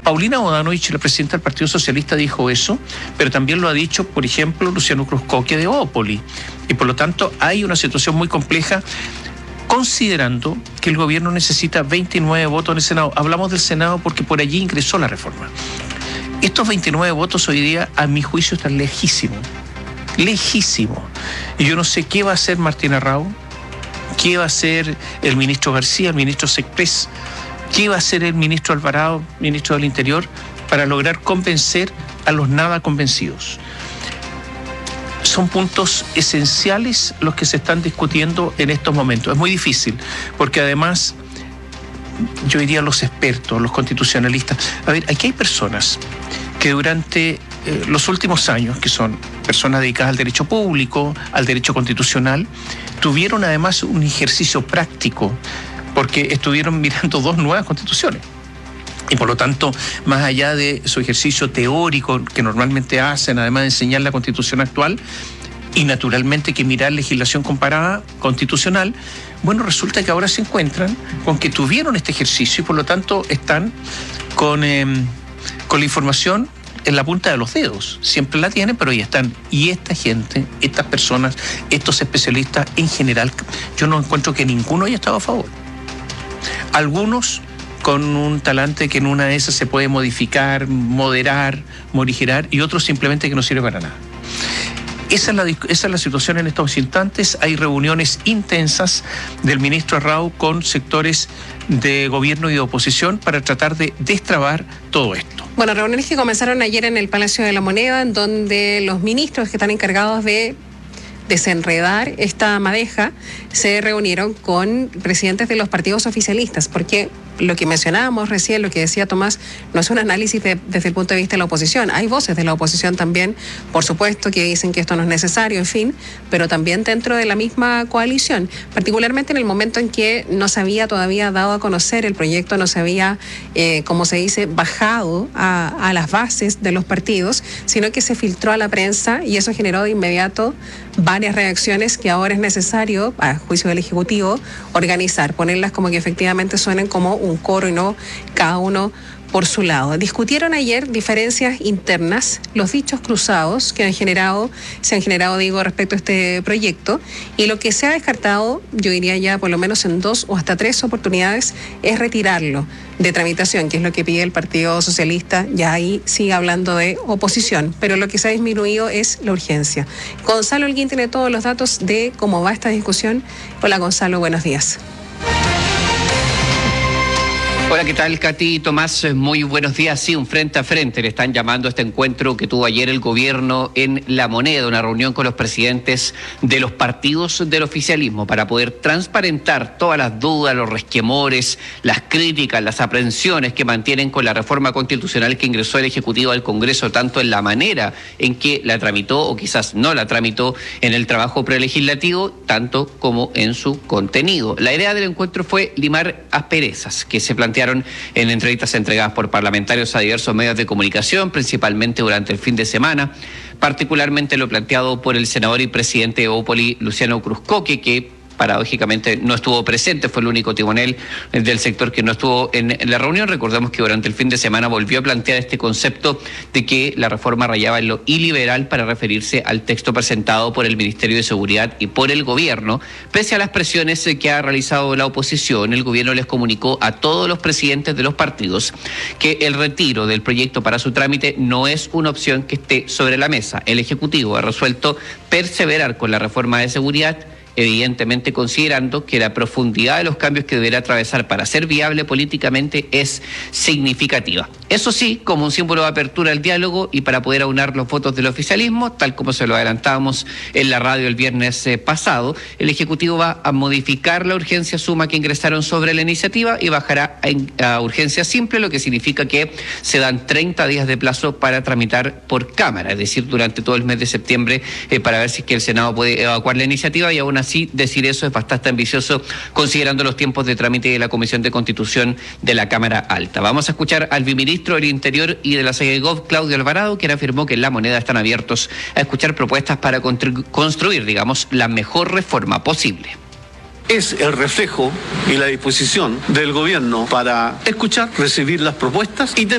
Paulina Bodanovich, la presidenta del Partido Socialista, dijo eso, pero también lo ha dicho, por ejemplo, Luciano Cruzcoque de Opoli. Y por lo tanto hay una situación muy compleja, considerando que el gobierno necesita 29 votos en el Senado. Hablamos del Senado porque por allí ingresó la reforma. Estos 29 votos hoy día, a mi juicio, están lejísimos. Lejísimos. Y yo no sé qué va a hacer Martín Arrau, qué va a hacer el ministro García, el ministro Sexprés, qué va a hacer el ministro Alvarado, ministro del Interior, para lograr convencer a los nada convencidos. Son puntos esenciales los que se están discutiendo en estos momentos. Es muy difícil, porque además, yo diría los expertos, los constitucionalistas. A ver, aquí hay personas que durante los últimos años, que son personas dedicadas al derecho público, al derecho constitucional, tuvieron además un ejercicio práctico, porque estuvieron mirando 2 nuevas constituciones. Y por lo tanto, más allá de su ejercicio teórico que normalmente hacen, además de enseñar la Constitución actual, y naturalmente que mirar legislación comparada constitucional, bueno, resulta que ahora se encuentran con que tuvieron este ejercicio y por lo tanto están con la información en la punta de los dedos. Siempre la tienen, pero ahí están. Y esta gente, estas personas, estos especialistas en general, yo no encuentro que ninguno haya estado a favor. Algunos con un talante que en una de esas se puede modificar, moderar, morigerar, y otros simplemente que no sirve para nada. Esa es la situación en estos instantes. Hay reuniones intensas del ministro Arrau con sectores de gobierno y de oposición para tratar de destrabar todo esto. Bueno, reuniones que comenzaron ayer en el Palacio de la Moneda, en donde los ministros que están encargados de desenredar esta madeja se reunieron con presidentes de los partidos oficialistas, porque lo que mencionábamos recién, lo que decía Tomás, no es un análisis desde el punto de vista de la oposición. Hay voces de la oposición también, por supuesto, que dicen que esto no es necesario, en fin, pero también dentro de la misma coalición, particularmente en el momento en que no se había todavía dado a conocer el proyecto, no se había, como se dice, bajado a las bases de los partidos, sino que se filtró a la prensa y eso generó de inmediato varias reacciones que ahora es necesario, a juicio del Ejecutivo, organizar, ponerlas como que efectivamente suenen como un coro y no cada uno por su lado. Discutieron ayer diferencias internas, los dichos cruzados que se han generado, digo, respecto a este proyecto, y lo que se ha descartado, yo diría ya por lo menos en 2 o hasta 3 oportunidades, es retirarlo de tramitación, que es lo que pide el Partido Socialista. Ya ahí sigue hablando de oposición, pero lo que se ha disminuido es la urgencia. Gonzalo Holguín tiene todos los datos de cómo va esta discusión. Hola Gonzalo, buenos días. Hola, ¿qué tal, Katy? Tomás, muy buenos días. Sí, un frente a frente le están llamando a este encuentro que tuvo ayer el gobierno en La Moneda, una reunión con los presidentes de los partidos del oficialismo para poder transparentar todas las dudas, los resquemores, las críticas, las aprehensiones que mantienen con la reforma constitucional que ingresó el Ejecutivo al Congreso, tanto en la manera en que la tramitó o quizás no la tramitó en el trabajo prelegislativo, tanto como en su contenido. La idea del encuentro fue limar asperezas que se plantearon en entrevistas entregadas por parlamentarios a diversos medios de comunicación, principalmente durante el fin de semana, particularmente lo planteado por el senador y presidente de Opoli, Luciano Cruzcoque, que paradójicamente no estuvo presente, fue el único timonel del sector que no estuvo en la reunión. Recordemos que durante el fin de semana volvió a plantear este concepto de que la reforma rayaba en lo iliberal para referirse al texto presentado por el Ministerio de Seguridad y por el gobierno. Pese a las presiones que ha realizado la oposición, el gobierno les comunicó a todos los presidentes de los partidos que el retiro del proyecto para su trámite no es una opción que esté sobre la mesa. El Ejecutivo ha resuelto perseverar con la reforma de seguridad, evidentemente considerando que la profundidad de los cambios que deberá atravesar para ser viable políticamente es significativa. Eso sí, como un símbolo de apertura al diálogo y para poder aunar los votos del oficialismo, tal como se lo adelantábamos en la radio el viernes pasado, el Ejecutivo va a modificar la urgencia suma que ingresaron sobre la iniciativa y bajará a urgencia simple, lo que significa que se dan 30 días de plazo para tramitar por Cámara, es decir, durante todo el mes de septiembre, para ver si es que el Senado puede evacuar la iniciativa, y aún así decir eso es bastante ambicioso considerando los tiempos de trámite de la Comisión de Constitución de la Cámara Alta. Vamos a escuchar al viceministro del Interior y de la SEGEGOV, Claudio Alvarado, quien afirmó que en La Moneda están abiertos a escuchar propuestas para construir, digamos, la mejor reforma posible. Es el reflejo y la disposición del gobierno para escuchar, recibir las propuestas y